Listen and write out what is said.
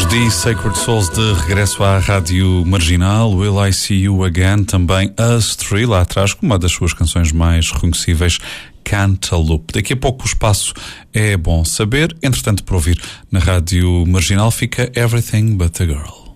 The Sacred Souls de regresso à Rádio Marginal. Will I See You Again, também a Stray lá atrás, com uma das suas canções mais reconhecíveis, Cantaloupe. Daqui a pouco o espaço é bom saber. Entretanto, para ouvir na Rádio Marginal fica Everything But a Girl.